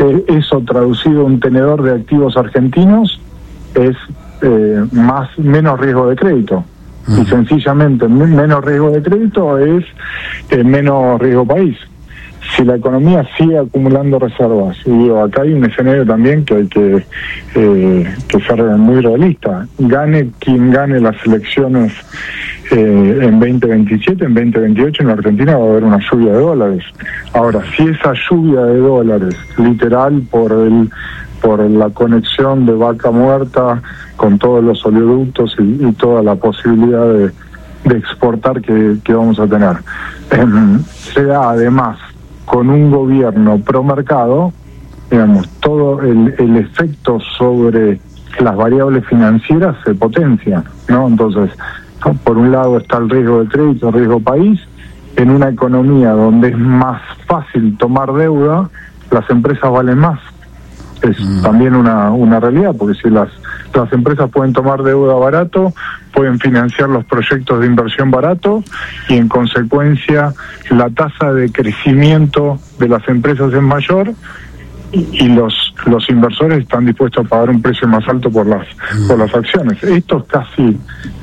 eso traducido un tenedor de activos argentinos es menos riesgo de crédito. Y sencillamente menos riesgo de crédito es menos riesgo país. Si la economía sigue acumulando reservas, y digo, acá hay un escenario también que hay que ser muy realista. Gane quien gane las elecciones en 2027, en 2028 en la Argentina va a haber una lluvia de dólares. Ahora, si esa lluvia de dólares, literal por la conexión de Vaca Muerta con todos los oleoductos y toda la posibilidad de exportar que vamos a tener, se da además con un gobierno pro mercado, digamos, todo el efecto sobre las variables financieras se potencia, ¿no? Entonces, por un lado está el riesgo de crédito, el riesgo país. En una economía donde es más fácil tomar deuda, las empresas valen más. Es también una realidad, porque si las empresas pueden tomar deuda barato, pueden financiar los proyectos de inversión barato, y en consecuencia la tasa de crecimiento de las empresas es mayor, y los inversores están dispuestos a pagar un precio más alto por las acciones. Esto es casi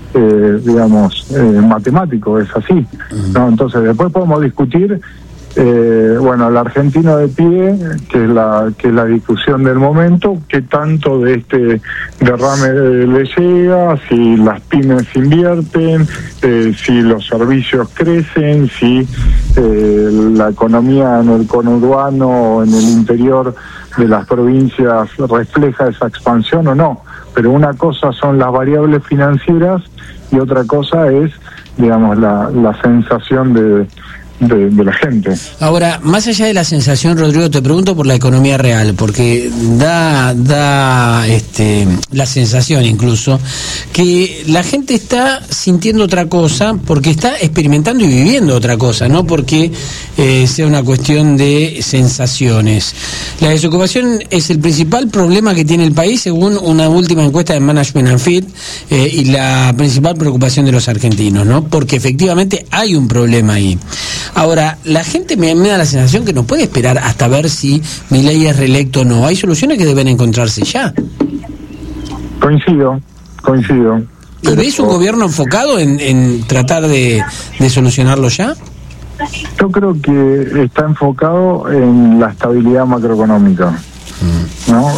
matemático, es así, ¿no? Entonces después podemos discutir el argentino de pie, que es la discusión del momento, qué tanto de este derrame le llega, si las pymes invierten, si los servicios crecen, si la economía en el conurbano o en el interior de las provincias refleja esa expansión o no. Pero una cosa son las variables financieras y otra cosa es, digamos, la sensación de la gente. Ahora, más allá de la sensación, Rodrigo, te pregunto por la economía real, porque da la sensación incluso que la gente está sintiendo otra cosa, porque está experimentando y viviendo otra cosa, no porque sea una cuestión de sensaciones. La desocupación es el principal problema que tiene el país, según una última encuesta de Management and Fit, y la principal preocupación de los argentinos, ¿no? Porque efectivamente hay un problema ahí. Ahora, la gente me da la sensación que no puede esperar hasta ver si Milei es reelecto o no. Hay soluciones que deben encontrarse ya. Coincido. ¿Y ves un gobierno enfocado en tratar de solucionarlo ya? Yo creo que está enfocado en la estabilidad macroeconómica, ¿no?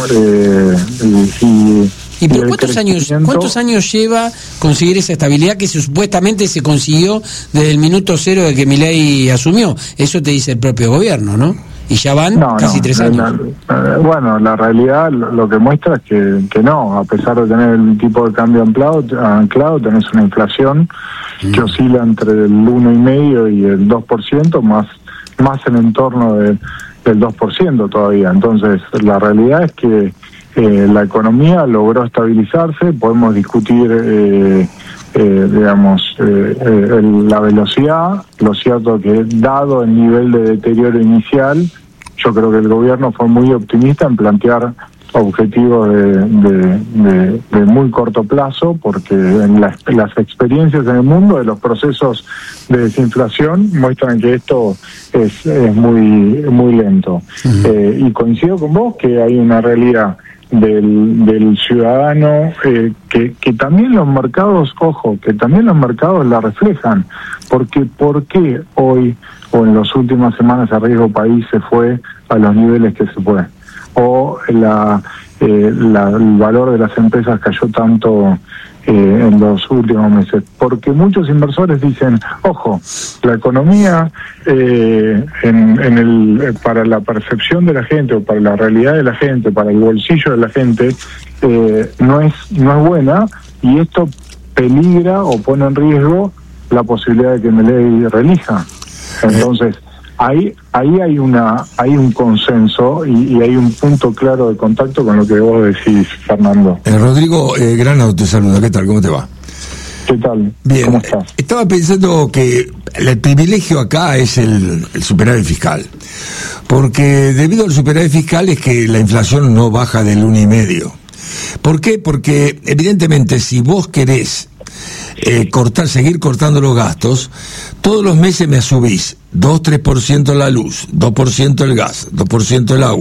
¿Y pero cuántos años lleva conseguir esa estabilidad que supuestamente se consiguió desde el minuto cero de que Milei asumió? Eso te dice el propio gobierno, ¿no? Y ya van casi 3 años. La realidad lo que muestra es que no, a pesar de tener el tipo de cambio anclado, tenés una inflación que oscila entre el 1,5% y el 2%, más en entorno del 2% todavía. Entonces, la realidad es que la economía logró estabilizarse. Podemos discutir la velocidad. Lo cierto que, dado el nivel de deterioro inicial, yo creo que el gobierno fue muy optimista en plantear objetivos de muy corto plazo, porque las experiencias en el mundo de los procesos de desinflación muestran que esto es muy lento. Y coincido con vos que hay una realidad del ciudadano que también los mercados, que también los mercados la reflejan, porque ¿por qué hoy o en las últimas semanas el riesgo país se fue a los niveles que se fue? O el valor de las empresas cayó tanto en los últimos meses, porque muchos inversores dicen, ojo, la economía para la percepción de la gente, o para la realidad de la gente, para el bolsillo de la gente, no es buena, y esto peligra o pone en riesgo la posibilidad de que Milei reelija. Entonces, ahí hay un consenso y hay un punto claro de contacto con lo que vos decís, Fernando. Rodrigo Granado te saluda, ¿qué tal? ¿Cómo te va? ¿Qué tal? Bien. ¿Cómo estás? Estaba pensando que el privilegio acá es el superávit fiscal, porque debido al superávit fiscal es que la inflación no baja del 1,5%. ¿Por qué? Porque evidentemente si vos querés seguir cortando los gastos, todos los meses me subís 2-3% la luz, 2% el gas, 2% el agua.